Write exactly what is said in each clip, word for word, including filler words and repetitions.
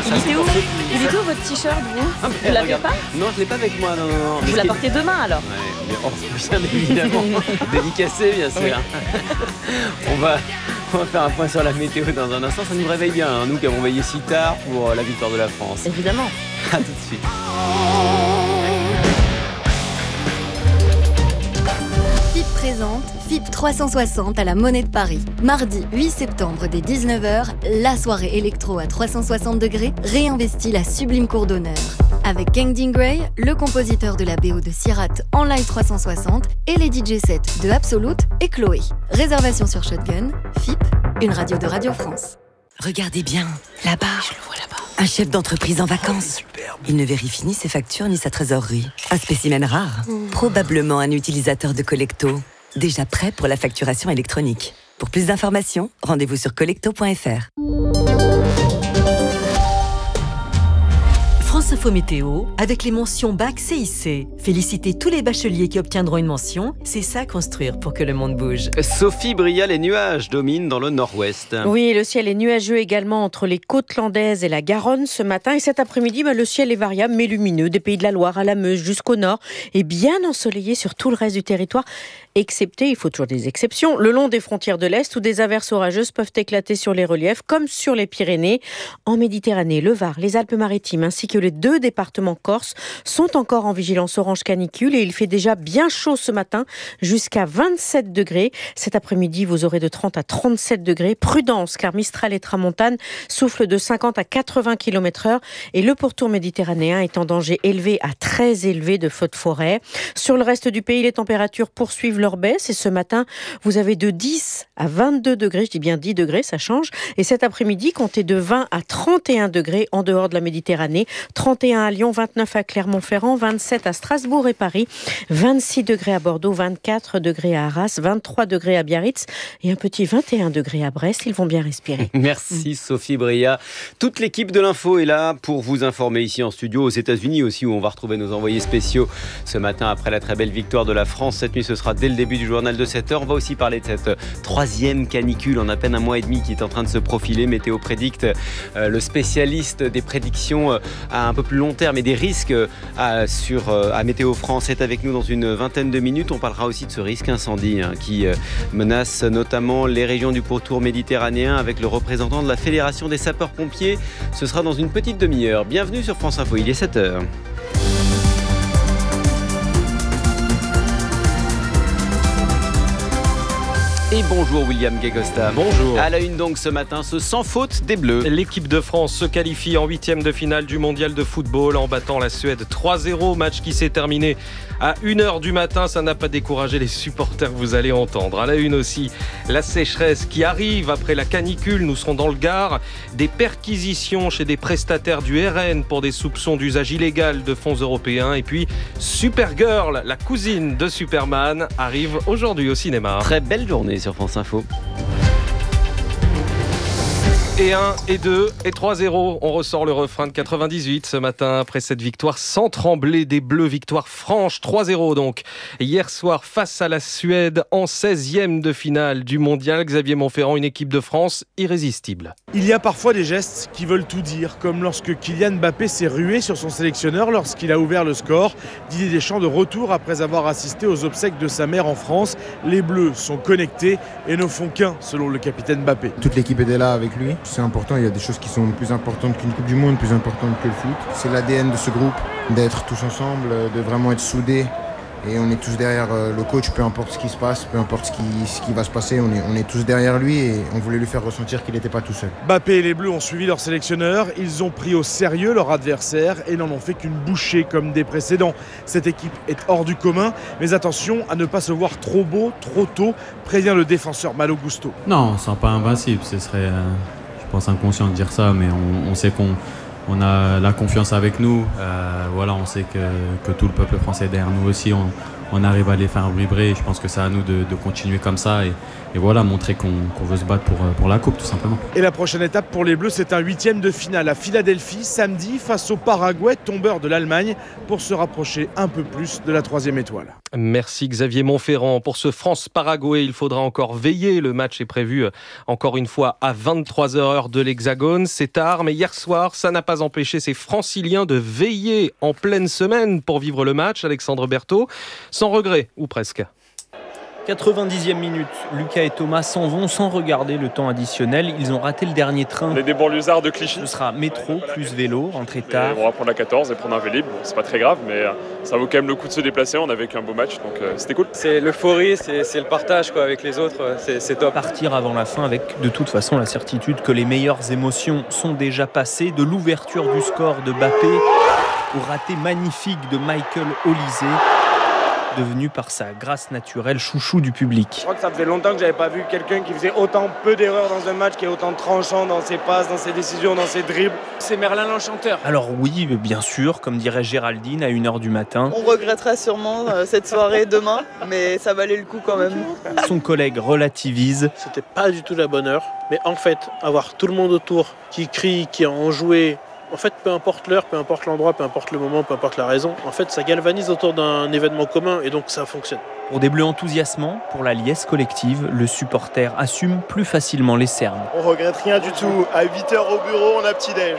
Il était où Il était où votre t-shirt, vous Ah, Vous l'avez regarde. pas Non, je l'ai pas avec moi, non, non, non. Vous Mais la ce qui- portez demain alors Ouais, bien, oh, bien évidemment. Dédicacé, bien sûr. on, va, on va faire un point sur la météo dans un instant. Ça nous réveille bien, hein, nous qui avons veillé si tard pour euh, la victoire de la France. Évidemment. À tout de suite. F I P présente F I P trois cent soixante à la Monnaie de Paris. Mardi huit septembre dès dix-neuf heures, la soirée électro à trois cent soixante degrés réinvestit la sublime cour d'honneur. Avec Kangding Gray, le compositeur de la B O de Sirat en live trois cent soixante et les D J sets de Absolute et Chloé. Réservation sur Shotgun, F I P, une radio de Radio France. Regardez bien, là-bas. Je le vois là-bas. Un chef d'entreprise en vacances. Il ne vérifie ni ses factures ni sa trésorerie. Un spécimen rare. Mmh. Probablement un utilisateur de Collecto. Déjà prêt pour la facturation électronique. Pour plus d'informations, rendez-vous sur collecto point f r. France Info Météo, avec les mentions Bac C I C. Félicitez tous les bacheliers qui obtiendront une mention. C'est ça, construire pour que le monde bouge. Sophie Bria, les nuages dominent dans le nord-ouest. Oui, le ciel est nuageux également entre les côtes landaises et la Garonne ce matin. Et cet après-midi, bah, le ciel est variable mais lumineux. Des Pays de la Loire à la Meuse jusqu'au nord. Et bien ensoleillé sur tout le reste du territoire. Excepté, il faut toujours des exceptions, le long des frontières de l'Est où des averses orageuses peuvent éclater sur les reliefs comme sur les Pyrénées. En Méditerranée, le Var, les Alpes-Maritimes ainsi que les deux départements corses sont encore en vigilance orange canicule et il fait déjà bien chaud ce matin jusqu'à vingt-sept degrés. Cet après-midi, vous aurez de trente à trente-sept degrés. Prudence car Mistral et Tramontane soufflent de cinquante à quatre-vingts kilomètres heure et le pourtour méditerranéen est en danger élevé à très élevé de feux de forêt. Sur le reste du pays, les températures poursuivent leur baisse et ce matin, vous avez de dix à vingt-deux degrés, je dis bien dix degrés, ça change. Et cet après-midi, comptez de vingt à trente et un degrés en dehors de la Méditerranée. trente et un à Lyon, vingt-neuf à Clermont-Ferrand, vingt-sept à Strasbourg et Paris, vingt-six degrés à Bordeaux, vingt-quatre degrés à Arras, vingt-trois degrés à Biarritz et un petit vingt et un degrés à Brest. Ils vont bien respirer. Merci Sophie Bria. Toute l'équipe de l'info est là pour vous informer ici en studio aux États-Unis aussi où on va retrouver nos envoyés spéciaux ce matin après la très belle victoire de la France. Cette nuit, ce sera dès le début du journal de sept heures. On va aussi parler de cette troisième canicule en à peine un mois et demi qui est en train de se profiler. Météo Prédicte, euh, le spécialiste des prédictions euh, à un peu plus long terme et des risques euh, à, sur, euh, à Météo France est avec nous dans une vingtaine de minutes. On parlera aussi de ce risque incendie hein, qui euh, menace notamment les régions du pourtour méditerranéen avec le représentant de la Fédération des sapeurs-pompiers. Ce sera dans une petite demi-heure. Bienvenue sur France Info, il est sept heures. Et bonjour William Gagosta. Bonjour. À la une donc ce matin, ce sans faute des Bleus. L'équipe de France se qualifie en huitième de finale du mondial de football en battant la Suède trois zéro. Match qui s'est terminé à une heure du matin. Ça n'a pas découragé les supporters que vous allez entendre. À la une aussi, la sécheresse qui arrive après la canicule. Nous serons dans le Gard. Des perquisitions chez des prestataires du R N pour des soupçons d'usage illégal de fonds européens. Et puis Supergirl, la cousine de Superman, arrive aujourd'hui au cinéma. Très belle journée sur France Info. Et un, et deux, et trois zéro. On ressort le refrain de quatre-vingt-dix-huit ce matin après cette victoire sans trembler des Bleus. Victoire franche, trois zéro donc. Hier soir face à la Suède en seizième de finale du mondial. Xavier Monferrand, une équipe de France irrésistible. Il y a parfois des gestes qui veulent tout dire, comme lorsque Kylian Mbappé s'est rué sur son sélectionneur lorsqu'il a ouvert le score. Didier Deschamps de retour après avoir assisté aux obsèques de sa mère en France. Les Bleus sont connectés et ne font qu'un, selon le capitaine Mbappé. Toute l'équipe était là avec lui. C'est important, il y a des choses qui sont plus importantes qu'une Coupe du Monde, plus importantes que le foot. C'est l'A D N de ce groupe, d'être tous ensemble, de vraiment être soudés. Et on est tous derrière le coach, peu importe ce qui se passe, peu importe ce qui, ce qui va se passer, on est, on est tous derrière lui et on voulait lui faire ressentir qu'il n'était pas tout seul. Mbappé et les Bleus ont suivi leur sélectionneur, ils ont pris au sérieux leur adversaire et n'en ont fait qu'une bouchée comme des précédents. Cette équipe est hors du commun, mais attention à ne pas se voir trop beau, trop tôt, prévient le défenseur Malo Gusto. Non, on ne sera pas invincible, ce serait, euh, je pense, inconscient de dire ça, mais on, on sait qu'on on a la confiance avec nous, euh, voilà, on sait que, que tout le peuple français est derrière nous aussi, on, on arrive à les faire vibrer. Je pense que c'est à nous de, de continuer comme ça et, et voilà, montrer qu'on, qu'on veut se battre pour, pour la coupe tout simplement. Et la prochaine étape pour les Bleus, c'est un huitième de finale à Philadelphie, samedi, face au Paraguay, tombeur de l'Allemagne, pour se rapprocher un peu plus de la troisième étoile. Merci Xavier Montferrand pour ce France-Paraguay. Il faudra encore veiller. Le match est prévu encore une fois à vingt-trois heures de l'Hexagone. C'est tard, mais hier soir, ça n'a pas empêché ces Franciliens de veiller en pleine semaine pour vivre le match. Alexandre Berthaud, sans regret, ou presque. quatre-vingt-dixième minute, Lucas et Thomas s'en vont sans regarder le temps additionnel. Ils ont raté le dernier train. On est des banlieusards de Clichy. Ce sera métro plus vélo, entrée tard. Et on va prendre la quatorze et prendre un Vélib. Bon, c'est pas très grave, mais ça vaut quand même le coup de se déplacer. On a vécu un beau match, donc euh, c'était cool. C'est l'euphorie, c'est, c'est le partage quoi, avec les autres, c'est, c'est top. Partir avant la fin avec de toute façon la certitude que les meilleures émotions sont déjà passées. De l'ouverture du score de Mbappé au raté magnifique de Michael Olise, devenu par sa grâce naturelle chouchou du public. Je crois que ça faisait longtemps que j'avais pas vu quelqu'un qui faisait autant peu d'erreurs dans un match, qui est autant tranchant dans ses passes, dans ses décisions, dans ses dribbles. C'est Merlin l'Enchanteur. Alors oui, bien sûr, comme dirait Géraldine à une heure du matin. On regrettera sûrement euh, cette soirée demain, mais ça valait le coup quand même. Son collègue relativise. C'était pas du tout la bonne heure, mais en fait, avoir tout le monde autour qui crie, qui a enjoué, en fait, peu importe l'heure, peu importe l'endroit, peu importe le moment, peu importe la raison, en fait, ça galvanise autour d'un événement commun et donc ça fonctionne. Pour des Bleus enthousiasmants, pour la liesse collective, le supporter assume plus facilement les cernes. On regrette rien du tout. À huit heures au bureau, on a petit-déj.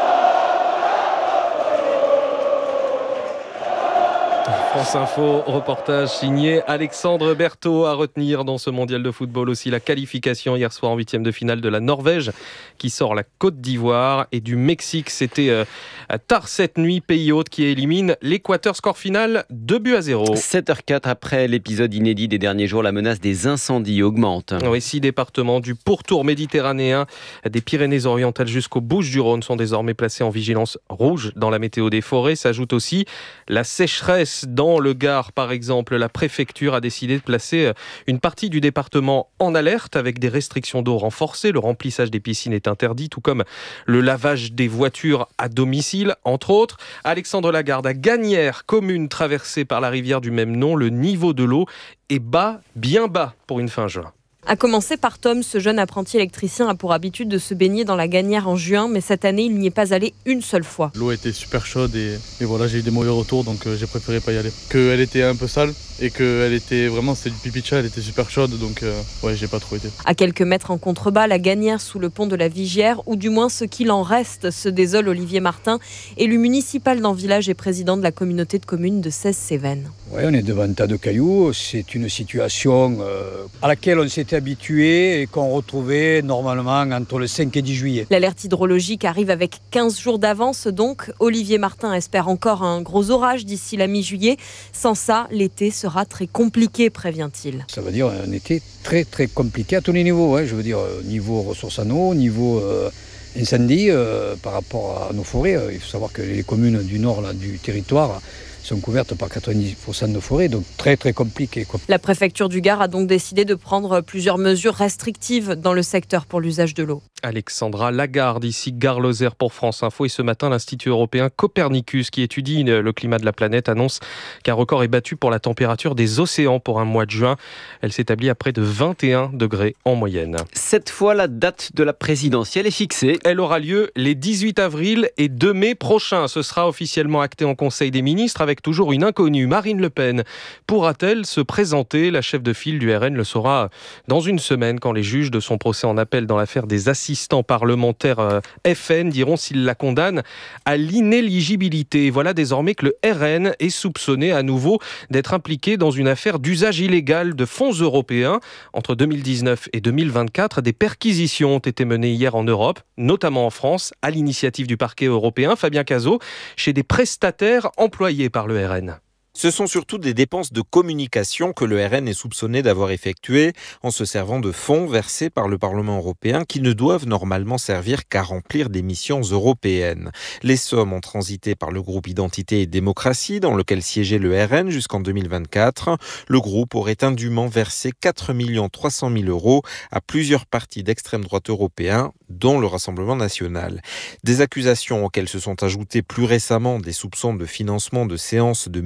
France Info, reportage signé Alexandre Berthaud. À retenir dans ce mondial de football aussi la qualification hier soir en huitième de finale de la Norvège qui sort la Côte d'Ivoire et du Mexique. C'était euh, tard cette nuit, pays hôte qui élimine l'Équateur. Score final deux buts à zéro. sept heures quatre après l'épisode inédit des derniers jours, la menace des incendies augmente. Oui, six départements du pourtour méditerranéen, des Pyrénées-Orientales jusqu'aux Bouches-du-Rhône sont désormais placés en vigilance rouge dans la météo des forêts. S'ajoute aussi la sécheresse dans le Gard, par exemple. La préfecture a décidé de placer une partie du département en alerte avec des restrictions d'eau renforcées. Le remplissage des piscines est interdit, tout comme le lavage des voitures à domicile, entre autres. Alexandre Lagarde, à Gagnières, commune traversée par la rivière du même nom, le niveau de l'eau est bas, bien bas pour une fin juin. À commencer par Tom, ce jeune apprenti électricien a pour habitude de se baigner dans la Gagnière en juin, mais cette année, il n'y est pas allé une seule fois. L'eau était super chaude et, et voilà, j'ai eu des mauvais retours, donc euh, j'ai préféré pas y aller. Qu'elle était un peu sale et qu'elle était vraiment, c'était du pipi de chat, elle était super chaude, donc euh, ouais, j'ai pas trop été. À quelques mètres en contrebas, la Gagnière sous le pont de la Vigière, ou du moins ce qu'il en reste, se désole Olivier Martin, élu municipal dans le village et président de la communauté de communes de Cèze-Cévennes. Ouais, on est devant un tas de cailloux, c'est une situation euh, à laquelle on s'était habitué et qu'on retrouvait normalement entre le cinq et dix juillet. L'alerte hydrologique arrive avec quinze jours d'avance, donc Olivier Martin espère encore un gros orage d'ici la mi-juillet. Sans ça, l'été sera très compliqué, prévient-il. Ça veut dire un été très très compliqué à tous les niveaux, hein. Je veux dire niveau ressources en eau, niveau euh, incendie, euh, par rapport à nos forêts. Il faut savoir que les communes du nord là, du territoire sont couvertes par quatre-vingt-dix pour cent de forêt, donc très très compliqué. Quoi. La préfecture du Gard a donc décidé de prendre plusieurs mesures restrictives dans le secteur pour l'usage de l'eau. Alexandra Lagarde, ici Gare Lozère pour France Info. Et ce matin, l'Institut européen Copernicus, qui étudie le climat de la planète, annonce qu'un record est battu pour la température des océans pour un mois de juin. Elle s'établit à près de vingt et un degrés en moyenne. Cette fois, la date de la présidentielle est fixée. Elle aura lieu les dix-huit avril et deux mai prochains. Ce sera officiellement acté en Conseil des ministres avec toujours une inconnue, Marine Le Pen. Pourra-t-elle se présenter ? La chef de file du R N le saura dans une semaine quand les juges de son procès en appel dans l'affaire des assistants parlementaires F N diront s'ils la condamnent à l'inéligibilité. Voilà désormais que le R N est soupçonné à nouveau d'être impliqué dans une affaire d'usage illégal de fonds européens. Entre deux mille dix-neuf et deux mille vingt-quatre, des perquisitions ont été menées hier en Europe, notamment en France, à l'initiative du parquet européen, Fabien Cazot, chez des prestataires employés par le R N. Ce sont surtout des dépenses de communication que le R N est soupçonné d'avoir effectuées en se servant de fonds versés par le Parlement européen qui ne doivent normalement servir qu'à remplir des missions européennes. Les sommes ont transité par le groupe Identité et Démocratie dans lequel siégeait le R N jusqu'en deux mille vingt-quatre. Le groupe aurait indûment versé quatre millions trois cent mille euros à plusieurs partis d'extrême droite européens, dont le Rassemblement national. Des accusations auxquelles se sont ajoutés plus récemment des soupçons de financement de séances de médiatrice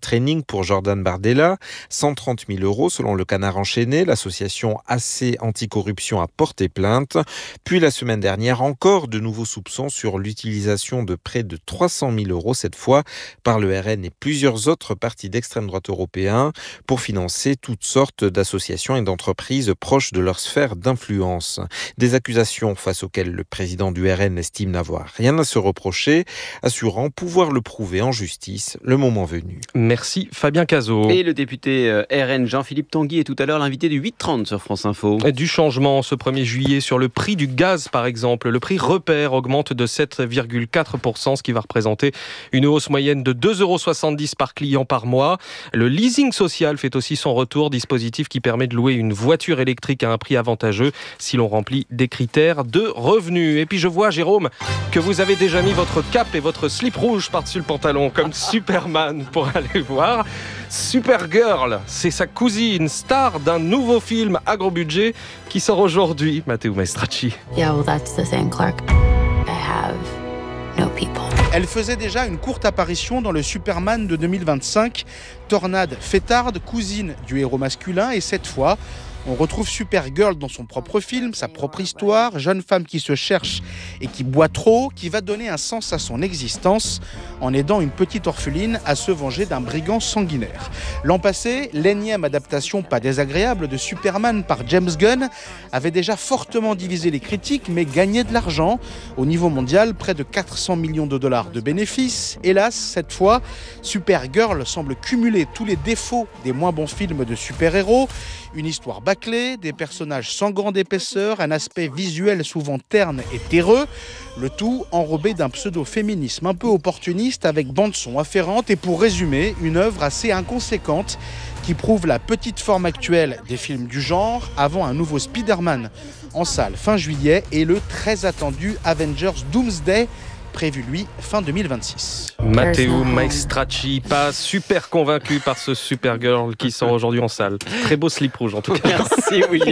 training pour Jordan Bardella, cent trente mille euros selon le Canard enchaîné. L'association A C Anticorruption a porté plainte. Puis la semaine dernière, encore de nouveaux soupçons sur l'utilisation de près de trois cent mille euros, cette fois par le R N et plusieurs autres partis d'extrême droite européens, pour financer toutes sortes d'associations et d'entreprises proches de leur sphère d'influence. Des accusations face auxquelles le président du R N estime n'avoir rien à se reprocher, assurant pouvoir le prouver en justice le moment venu. Merci Fabien Cazot. Et le député R N Jean-Philippe Tanguy est tout à l'heure l'invité du huit trente sur France Info. Du changement ce premier juillet sur le prix du gaz par exemple. Le prix repère augmente de sept virgule quatre pour cent, ce qui va représenter une hausse moyenne de deux euros soixante-dix par client par mois. Le leasing social fait aussi son retour, dispositif qui permet de louer une voiture électrique à un prix avantageux si l'on remplit des critères de revenus. Et puis je vois, Jérôme, que vous avez déjà mis votre cape et votre slip rouge par-dessus le pantalon comme Superman pour aller voir Supergirl. C'est sa cousine, star d'un nouveau film à gros budget qui sort aujourd'hui. Matteo Maestracci. Yo, that's the thing, Clark. I have no people. Elle faisait déjà une courte apparition dans le Superman de deux mille vingt-cinq. Tornade fêtarde, cousine du héros masculin, et cette fois, on retrouve Supergirl dans son propre film, sa propre histoire, jeune femme qui se cherche et qui boit trop, qui va donner un sens à son existence en aidant une petite orpheline à se venger d'un brigand sanguinaire. L'an passé, l'énième adaptation pas désagréable de Superman par James Gunn avait déjà fortement divisé les critiques mais gagné de l'argent. Au niveau mondial, près de quatre cents millions de dollars de bénéfices. Hélas, cette fois, Supergirl semble cumuler tous les défauts des moins bons films de super-héros. Une histoire bâclée, des personnages sans grande épaisseur, un aspect visuel souvent terne et terreux, le tout enrobé d'un pseudo-féminisme un peu opportuniste avec bande-son afférente et pour résumer, une œuvre assez inconséquente qui prouve la petite forme actuelle des films du genre avant un nouveau Spider-Man en salle fin juillet et le très attendu Avengers Doomsday prévu, lui, fin deux mille vingt-six. Matteo Maestracci, pas super convaincu par ce Supergirl qui sort aujourd'hui en salle. Très beau slip rouge en tout cas. Merci William.